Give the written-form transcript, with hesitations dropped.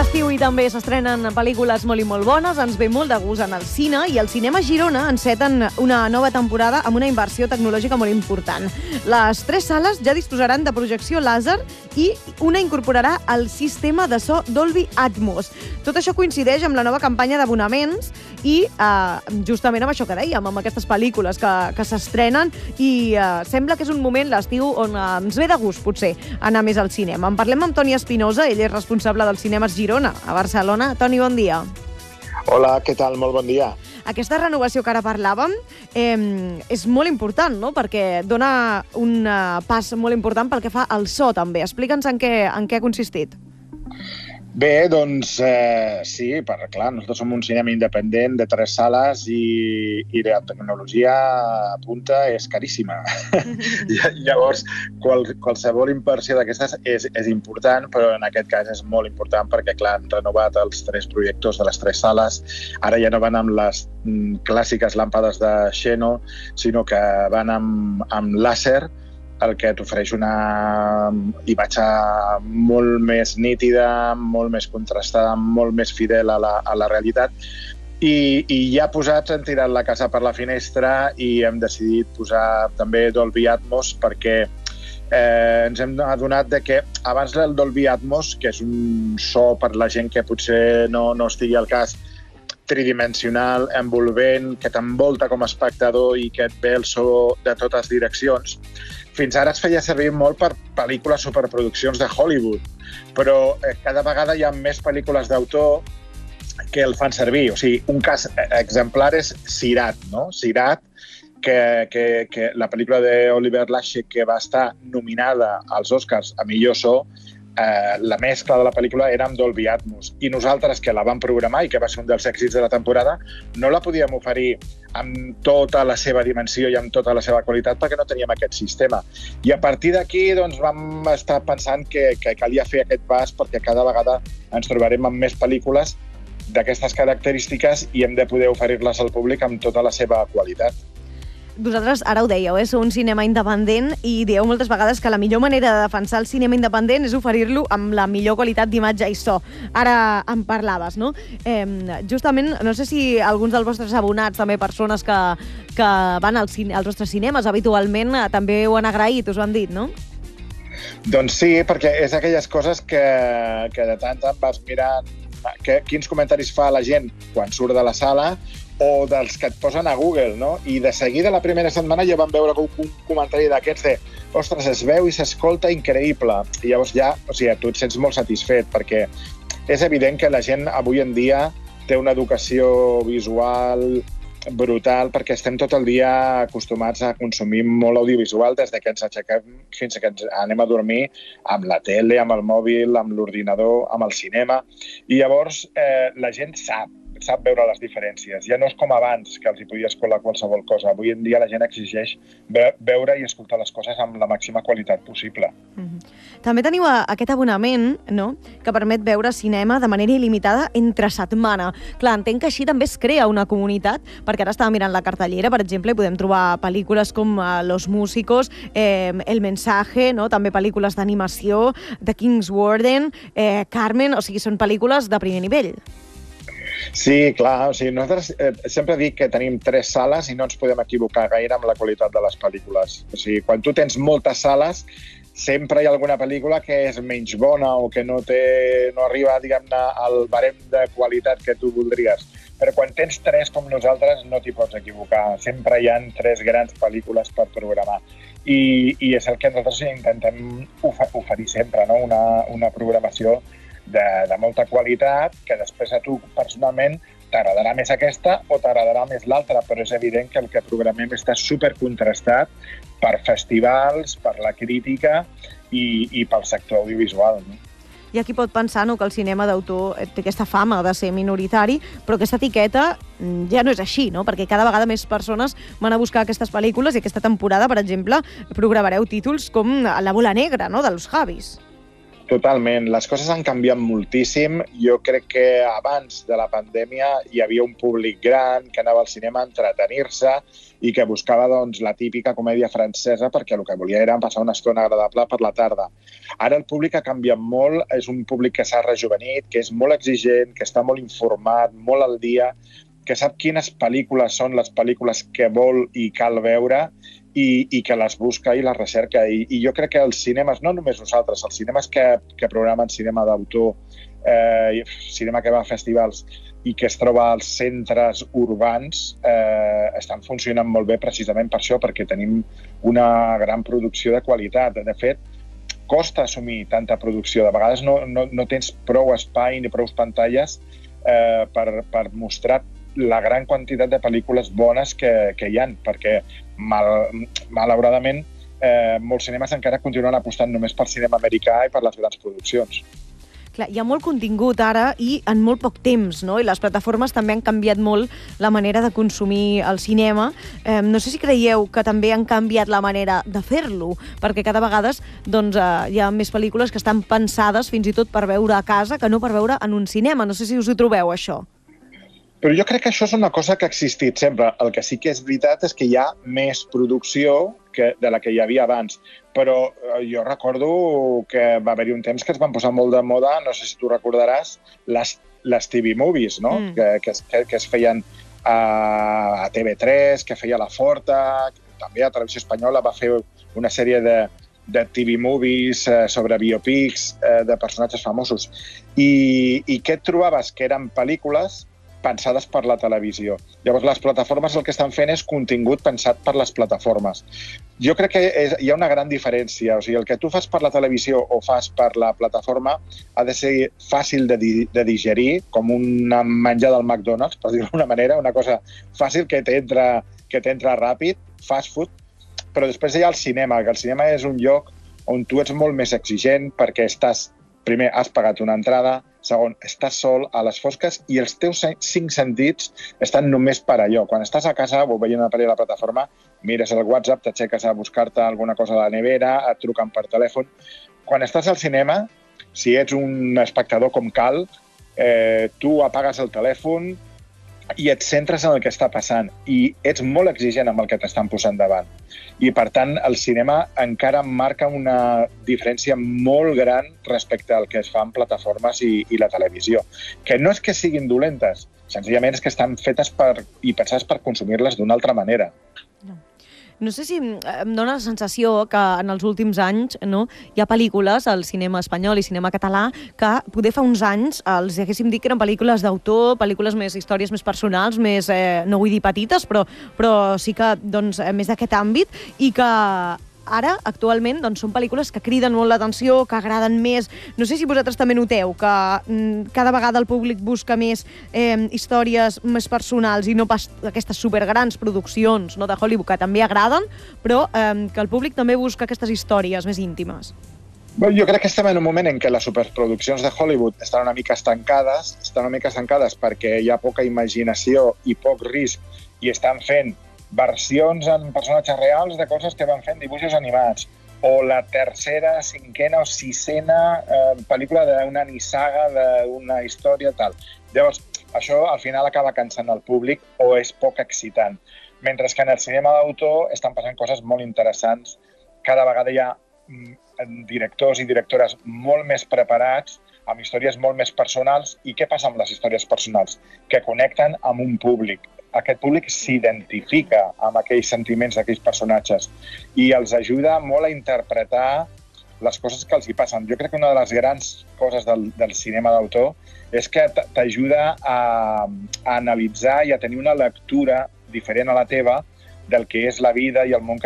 l'estiu i també s'estrenen pel·lícules molt i molt bones, ens ve molt de gust en el cine i el Cinema Girona enceten una nova temporada amb una inversió tecnològica molt important. Les 3 sales ja disposaran de projecció làser i una incorporarà el sistema de so Dolby Atmos. Tot això coincideix amb la nova campanya d'abonaments i justament amb això que dèiem, amb aquestes pel·lícules que s'estrenen i sembla que és un moment, l'estiu, on ens ve de gust, potser, anar més al cinema. En parlem amb Toni Espinosa, ell és responsable dels Cinemes Girona, a Barcelona. Toni, bon dia. Hola, què tal? Molt bon dia. Aquesta renovació que ara parlàvem és molt important, no?, perquè dona un pas molt important pel que fa al so, també. Explica'ns en què ha consistit. Bé, doncs sí, clar, nosaltres som un cinema independent de 3 sales i la tecnologia a punta és caríssima. Llavors, qualsevol inversió d'aquestes és important, però en aquest cas és molt important perquè, clar, han renovat els 3 projectors de les 3 sales. Ara ja no van amb les clàssiques làmpades de Xeno, sinó que van amb làser, el que t'ofereix una imatge molt més nítida, molt més contrastada, molt més fidel a la realitat. I ja posats hem tirat la casa per la finestra i hem decidit posar també Dolby Atmos perquè ens hem adonat que abans del Dolby Atmos, que és un so per la gent que potser no estigui al cas, tridimensional, envolvent, que t'envolta com a espectador i que et ve el so de totes direccions. Fins ara es feia servir molt per pel·lícules superproduccions de Hollywood, però cada vegada hi ha més pel·lícules d'autor que el fan servir. O sigui, un cas exemplar és Sirat, no? Sirat, que la pel·lícula d'Oliver Lache que va estar nominada als Oscars a millor so, la mescla de la pel·lícula era amb Dolby Atmos. I nosaltres, que la vam programar i que va ser un dels èxits de la temporada, no la podíem oferir amb tota la seva dimensió i amb tota la seva qualitat perquè no teníem aquest sistema. I a partir d'aquí doncs, vam estar pensant que calia fer aquest pas perquè cada vegada ens trobarem amb més pel·lícules d'aquestes característiques i hem de poder oferir-les al públic amb tota la seva qualitat. Vosaltres, ara ho dèieu, sou un cinema independent i dieu moltes vegades que la millor manera de defensar el cinema independent és oferir-lo amb la millor qualitat d'imatge i so. Ara en parlaves, no? Justament, no sé si alguns dels vostres abonats, també persones que van als vostres cinemes habitualment, també ho han agraït, us ho han dit, no? Doncs sí, perquè és aquelles coses que de tant en vas mirant quins comentaris fa la gent quan surt de la sala o dels que et posen a Google, no? I de seguida, la primera setmana, ja vam veure un comentari d'aquests de ostres, es veu i s'escolta increïble. I llavors ja, o sigui, tu et sents molt satisfet, perquè és evident que la gent avui en dia té una educació visual brutal, perquè estem tot el dia acostumats a consumir molt audiovisual des que ens aixequem fins que ens anem a dormir amb la tele, amb el mòbil, amb l'ordinador, amb el cinema. I llavors la gent sap veure les diferències. Ja no és com abans, que els hi podies colar qualsevol cosa. Avui en dia la gent exigeix veure i escoltar les coses amb la màxima qualitat possible. També teniu aquest abonament, no?, que permet veure cinema de manera il·limitada entre setmana. Clar, entenc que així també es crea una comunitat, perquè ara estava mirant la cartellera, per exemple, i podem trobar pel·lícules com Los Músicos, El Mensaje, no?, també pel·lícules d'animació, The King's Warden, Carmen, o sigui, són pel·lícules de primer nivell. Sí, clar, o sigui, nosaltres sempre dic que tenim 3 sales i no ens podem equivocar gaire amb la qualitat de les pel·lícules. O sigui, quan tu tens moltes sales, sempre hi ha alguna pel·lícula que és menys bona o que no arriba, diguem-ne, al barem de qualitat que tu voldries. Però quan tens 3 com nosaltres no t'hi pots equivocar. Sempre hi ha 3 grans pel·lícules per programar. I és el que nosaltres intentem oferir sempre, no? Una programació de molta qualitat, que després a tu personalment t'agradarà més aquesta o t'agradarà més l'altra, però és evident que el que programem està supercontrastat per festivals, per la crítica i pel sector audiovisual. No? Hi ha qui pot pensar, no?, que el cinema d'autor té aquesta fama de ser minoritari, però aquesta etiqueta ja no és així, no?, perquè cada vegada més persones van a buscar aquestes pel·lícules i aquesta temporada, per exemple, programareu títols com La bola negra, no?, dels Javis. Totalment. Les coses han canviat moltíssim. Jo crec que abans de la pandèmia hi havia un públic gran que anava al cinema a entretenir-se i que buscava doncs, la típica comèdia francesa perquè el que volia era passar una estona agradable per la tarda. Ara el públic ha canviat molt, és un públic que s'ha rejuvenit, que és molt exigent, que està molt informat, molt al dia, que sap quines pel·lícules són les pel·lícules que vol i cal veure i que les busca i les recerca. I jo crec que els cinemes, no només nosaltres, els cinemes que programen cinema d'autor, cinema que va a festivals i que es troba als centres urbans, estan funcionant molt bé precisament per això, perquè tenim una gran producció de qualitat. De fet, costa assumir tanta producció. De vegades no tens prou espai ni prou pantalles per mostrar la gran quantitat de pel·lícules bones que hi ha, perquè malauradament molts cinemes encara continuen apostant només pel cinema americà i per les grans produccions. Clar, hi ha molt contingut ara i en molt poc temps, no? I les plataformes també han canviat molt la manera de consumir el cinema. No sé si creieu que també han canviat la manera de fer-lo, perquè cada vegada doncs, hi ha més pel·lícules que estan pensades fins i tot per veure a casa que no per veure en un cinema. No sé si us ho trobeu, això. Però jo crec que això és una cosa que ha existit sempre. El que sí que és veritat és que hi ha més producció de la que hi havia abans. Però jo recordo que va haver-hi un temps que es van posar molt de moda, no sé si tu recordaràs, les TV movies, no? Que es feien a TV3, que feia la Forta, també a Televisió Espanyola va fer una sèrie de TV movies sobre biopics de personatges famosos. I què et trobaves? Que eren pel·lícules pensades per la televisió. Llavors, les plataformes el que estan fent és contingut pensat per les plataformes. Jo crec que hi ha una gran diferència. O sigui, el que tu fas per la televisió o fas per la plataforma ha de ser fàcil de digerir, com un menjar del McDonald's, per dir-ho d'alguna manera, una cosa fàcil que t'entra ràpid, fast food, però després hi ha el cinema, que el cinema és un lloc on tu ets molt més exigent perquè primer, has pagat una entrada, segon, estàs sol a les fosques i els teus 5 sentits estan només per allò. Quan estàs a casa o veient una pel·li a la plataforma, mires el WhatsApp, t'aixeques a buscar-te alguna cosa a la nevera, et truquen per telèfon. Quan estàs al cinema, si ets un espectador com cal, tu apagues el telèfon i et centres en el que està passant i ets molt exigent amb el que t'estan posant davant. I, per tant, el cinema encara marca una diferència molt gran respecte al que es fa en plataformes i la televisió. Que no és que siguin dolentes, senzillament és que estan fetes i pensades per consumir-les d'una altra manera. No sé si em dóna la sensació que en els últims anys hi ha pel·lícules al cinema espanyol i cinema català que poder fa uns anys els haguéssim dit que eren pel·lícules d'autor, pel·lícules més històries més personals, més, no vull dir petites, però sí que més d'aquest àmbit i que ara, actualment, són pel·lícules que criden molt l'atenció, que agraden més. No sé si vosaltres també noteu que cada vegada el públic busca més històries més personals i no pas aquestes supergrans produccions de Hollywood, que també agraden, però que el públic també busca aquestes històries més íntimes. Jo crec que estem en un moment en què les superproduccions de Hollywood estan una mica estancades perquè hi ha poca imaginació i poc risc i estan fent versions en personatges reals de coses que van fent dibuixos animats, o la tercera, cinquena o sisena pel·lícula d'una nissaga, d'una història, tal. Llavors, això al final acaba cansant el públic o és poc excitant. Mentre que en el cinema d'autor estan passant coses molt interessants. Cada vegada hi ha directors i directores molt més preparats, amb històries molt més personals. I què passa amb les històries personals? Que connecten amb un públic. Aquest públic s'identifica amb aquells sentiments d'aquells personatges i els ajuda molt a interpretar les coses que els hi passen. Jo crec que una de les grans coses del cinema d'autor és que t'ajuda a analitzar i a tenir una lectura diferent a la teva del que és la vida i el món que